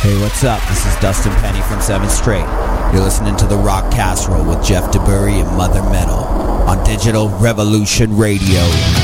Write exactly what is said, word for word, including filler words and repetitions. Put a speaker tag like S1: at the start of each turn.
S1: Hey, what's up? This is Dustin Penny from seventh Straight. You're listening to The Rock Casserole with Jeff DeBurry and Mother Metal on Digital Revolution Radio.